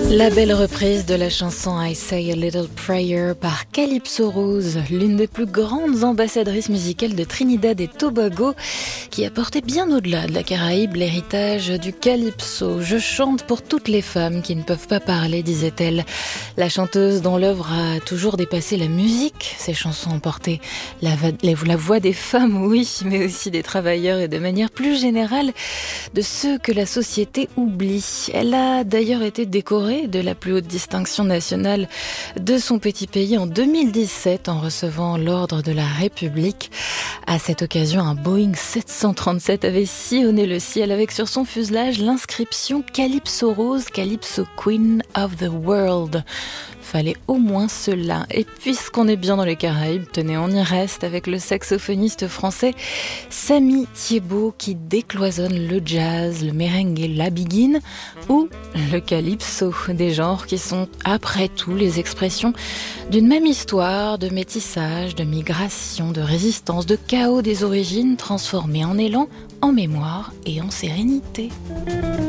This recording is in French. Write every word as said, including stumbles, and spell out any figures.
La belle reprise de la chanson I Say a Little Prayer par Calypso Rose, l'une des plus grandes ambassadrices musicales de Trinidad et Tobago, qui a porté bien au-delà de la Caraïbe l'héritage du calypso. Je chante pour toutes les femmes qui ne peuvent pas parler, disait-elle. La chanteuse dont l'œuvre a toujours dépassé la musique, ses chansons ont porté la, la voix des femmes, oui, mais aussi des travailleurs et de manière plus générale de ceux que la société oublie. Elle a d'ailleurs été décorée de la plus haute distinction nationale de son petit pays en deux mille dix-sept en recevant l'ordre de la République. À cette occasion, un Boeing sept cent trente-sept avait sillonné le ciel avec sur son fuselage l'inscription Calypso Rose, Calypso Queen of the World. Fallait au moins cela. Et puisqu'on est bien dans les Caraïbes, tenez, on y reste avec le saxophoniste français Samy Thiebaud qui décloisonne le jazz, le merengue et la biguine ou le calypso, des genres qui sont après tout les expressions d'une même histoire de métissage, de migration, de résistance, de chaos des origines transformées en élan, en mémoire et en sérénité.